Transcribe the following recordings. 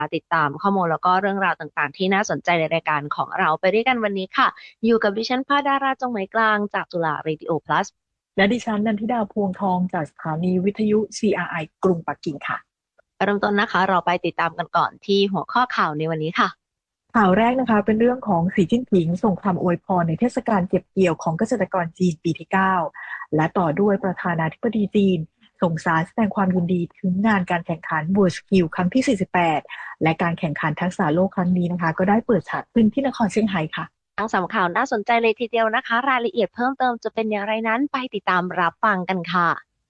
ติดตามข้อมูลแล้วก็เรื่องราวต่างๆที่น่าสนใจในรายการของเราไปด้วยกันวันนี้ค่ะอยู่กับดิฉันภาดาราจงไหมกลางจากจุฬา Radio Plus และดิฉันนันทิดาพวงทองจากสถานีวิทยุ CRI กรุงปักกิ่งค่ะเริ่มต้นนะคะเราไปติดตามกันก่อนที่หัวข้อข่าวในวันนี้ค่ะข่าวแรกนะคะเป็นเรื่องของสีจิ้นผิงส่งคำอวยพรในเทศกาลเก็บเกี่ยวของเกษตรกรจีนปีที่9และต่อด้วยประธานาธิบดีจีนส่งสารแสดงความยินดีถึงงานการแข่งขัน World Skill ครั้งที่48และการแข่งขันทักษะโลกครั้งนี้นะคะก็ได้เปิดฉากขึ้นที่นครเซี่ยงไฮ้ค่ะทั้งสามข่าวน่าสนใจเลยทีเดียวนะคะรายละเอียดเพิ่มเติมจะเป็นอย่างไรนั้นไปติดตามรับฟังกันค่ะ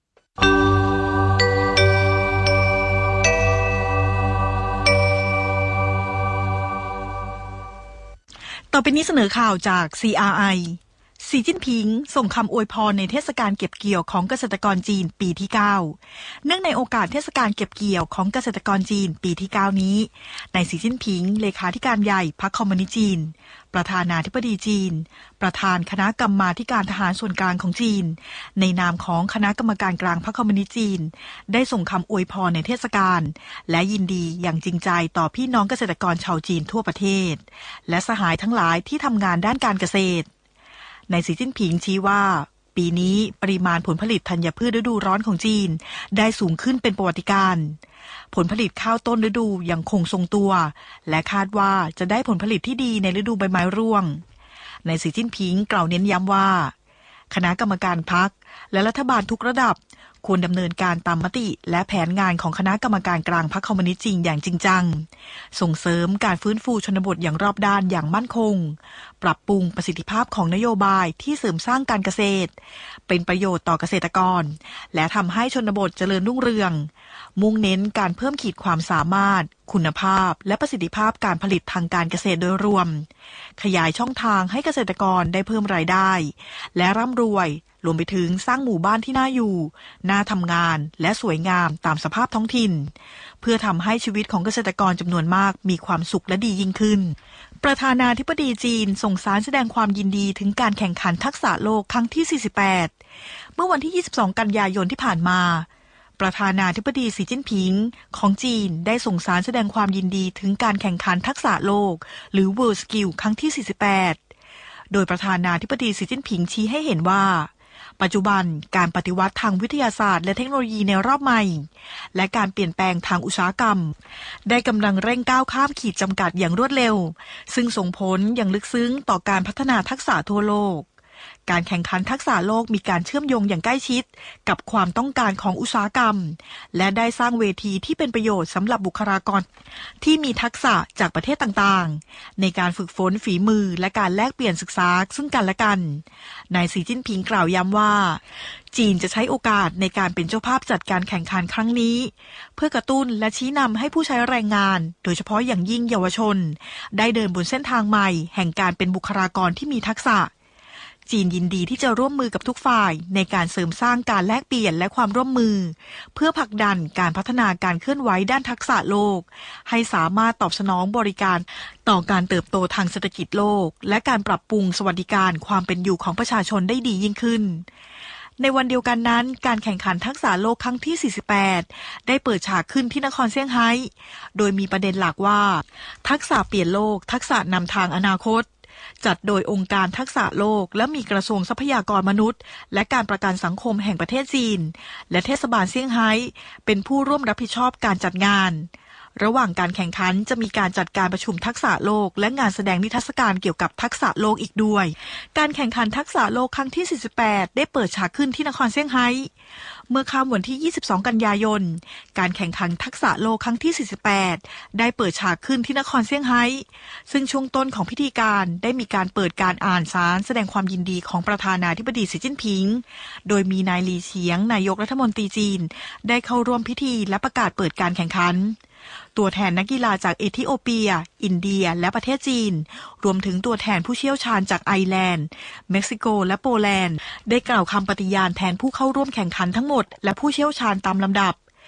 ต่อไปนี้เสนอข่าวจาก CRI สีจิ้นผิงส่งคำอวยพรในเทศกาลเก็บเกี่ยวของเกษตรกรจีนปีที่9เนื่องในโอกาสเทศกาลเก็บเกี่ยวของเกษตรกรจีนปีที่9นี้นายสีจิ้นผิงเลขาธิการใหญ่พรรคคอมมิวนิสต์จีนประธานาธิบดีจีนประธานคณะกรรมาธิการทหารส่วนกลางของจีนในนามของคณะกรรมการกลางพรรคคอมมิวนิสต์จีนได้ส่งคำอวยพรในเทศกาลและยินดีอย่างจริงใจต่อพี่น้องเกษตรกรชาวจีนทั่วประเทศและสหายทั้งหลายที่ทำงานด้านการเกษตรนายสีจิ้นผิงชี้ว่าปีนี้ปริมาณผลผลิตธัญพืชฤดูร้อนของจีนได้สูงขึ้นเป็นประวัติการณ์ผลผลิตข้าวต้นฤดูยังคงทรงตัวและคาดว่าจะได้ผลผลิตที่ดีในฤดูใบไม้ร่วงนายสีจิ้นผิงกล่าวเน้นย้ำว่าคณะกรรมการพรรคและรัฐบาลทุกระดับควรดำเนินการตามมติและแผนงานของคณะกรรมการกลางพรรคคอมมิวนิสต์จีนอย่างจริงจังส่งเสริมการฟื้นฟูชนบทอย่างรอบด้านอย่างมั่นคงปรับปรุงประสิทธิภาพของนโยบายที่เสริมสร้างการเกษตรเป็นประโยชน์ต่อเกษตรกรและทำให้ชนบทเจริญรุ่งเรืองมุ่งเน้นการเพิ่มขีดความสามารถคุณภาพและประสิทธิภาพการผลิตทางการเกษตรโดยรวมขยายช่องทางให้เกษตรกรได้เพิ่มรายได้และร่ำรวยรวมไปถึงสร้างหมู่บ้านที่น่าอยู่น่าทำงานและสวยงามตามสภาพท้องถิ่นเพื่อทำให้ชีวิตของเกษตรกรจำนวนมากมีความสุขและดียิ่งขึ้นประธานาธิบดีจีนส่งสารแสดงความยินดีถึงการแข่งขันทักษะโลกครั้งที่48เมื่อวันที่22กันยายนที่ผ่านมาประธานาธิบดีสีจิ้นผิงของจีนได้ส่งสารแสดงความยินดีถึงการแข่งขันทักษะโลกหรือ World Skill ครั้งที่48โดยประธานาธิบดีสีจิ้นผิงชี้ให้เห็นว่าปัจจุบันการปฏิวัติทางวิทยาศาสตร์และเทคโนโลยีในรอบใหม่และการเปลี่ยนแปลงทางอุตสาหกรรมได้กำลังเร่งก้าวข้ามขีดจำกัดอย่างรวดเร็วซึ่งส่งผลอย่างลึกซึ้งต่อการพัฒนาทักษะทั่วโลกการแข่งขันทักษะโลกมีการเชื่อมโยงอย่างใกล้ชิดกับความต้องการของอุตสาหกรรมและได้สร้างเวทีที่เป็นประโยชน์สำหรับบุคลากรที่มีทักษะจากประเทศต่างๆในการฝึกฝนฝีมือและการแลกเปลี่ยนศึกษาซึ่งกันและกันนายสีจิ้นผิงกล่าวย้ำว่าจีนจะใช้โอกาสในการเป็นเจ้าภาพจัดการแข่งขันครั้งนี้เพื่อกระตุ้นและชี้นำให้ผู้ใช้แรงงานโดยเฉพาะอย่างยิ่งเยาวชนได้เดินบนเส้นทางใหม่แห่งการเป็นบุคลากรที่มีทักษะจีนยินดีที่จะร่วมมือกับทุกฝ่ายในการเสริมสร้างการแลกเปลี่ยนและความร่วมมือเพื่อผลักดันการพัฒนาการเคลื่อนไหวด้านทักษะโลกให้สามารถตอบสนองบริการต่อการเติบโตทางเศรษฐกิจโลกและการปรับปรุงสวัสดิการความเป็นอยู่ของประชาชนได้ดียิ่งขึ้นในวันเดียวกันนั้นการแข่งขันทักษะโลกครั้งที่48ได้เปิดฉากขึ้นที่นครเซี่ยงไฮ้โดยมีประเด็นหลักว่าทักษะเปลี่ยนโลกทักษะนำทางอนาคตจัดโดยองค์การทักษะโลกและมีกระทรวงทรัพยากรมนุษย์และการประกันสังคมแห่งประเทศจีนและเทศบาลเซี่ยงไฮ้เป็นผู้ร่วมรับผิดชอบการจัดงานระหว่างการแข่งขันจะมีการจัดการประชุมทักษะโลกและงานแสดงนิทรรศการเกี่ยวกับทักษะโลกอีกด้วยการแข่งขันทักษะโลกครั้งที่48ได้เปิดฉากขึ้นที่นครเซี่ยงไฮ้เมื่อค่ำวันที่22กันยายนการแข่งขันทักษะโลกครั้งที่48ได้เปิดฉากขึ้นที่นครเซี่ยงไฮ้ซึ่งช่วงต้นของพิธีการได้มีการเปิดการอ่านสารแสดงความยินดีของประธานาธิบดีสีจิ้นผิงโดยมีนายหลี่เฉียงนายกรัฐมนตรีจีนได้เข้าร่วมพิธีและประกาศเปิดการแข่งขันตัวแทนนักกีฬาจากเอธิโอเปียอินเดียและประเทศจีนรวมถึงตัวแทนผู้เชี่ยวชาญจากไอร์แลนด์เม็กซิโกและโปแลนด์ได้กล่าวคำปฏิญาณแทนผู้เข้าร่วมแข่งขันทั้งหมดและผู้เชี่ยวชาญตามลำดับ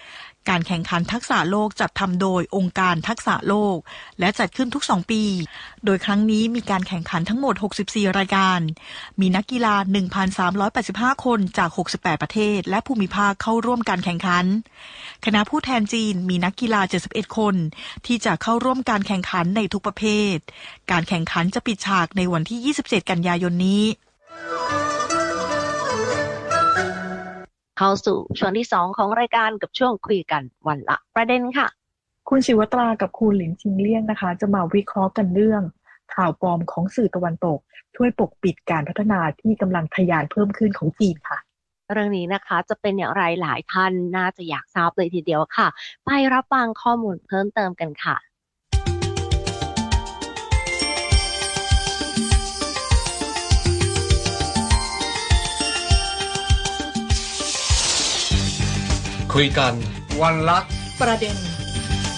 การแข่งขันทักษะโลกจัดทำโดยองค์การทักษะโลกและจัดขึ้นทุก2 ปีโดยครั้งนี้มีการแข่งขันทั้งหมด64รายการมีนักกีฬา 1,385 คนจาก68ประเทศและภูมิภาคเข้าร่วมการแข่งขันคณะผู้แทนจีนมีนักกีฬา71คนที่จะเข้าร่วมการแข่งขันในทุกประเภทการแข่งขันจะปิดฉากในวันที่27กันยายนนี้เข้าสู่ช่วงที่2ของรายการกับช่วงคุยกันวันละประเด็นค่ะคุณศิวตรากับคุณหลินชิงเลี่ยงนะคะจะมาวิเคราะห์กันเรื่องข่าวปลอมของสื่อตะวันตกช่วยปกปิดการพัฒนาที่กำลังทะยานเพิ่มขึ้นของจีนค่ะเรื่องนี้นะคะจะเป็นอย่างไรหลายท่านน่าจะอยากทราบเลยทีเดียวค่ะไปรับฟังข้อมูลเพิ่มเติมกันค่ะคุยกันวันละประเด็น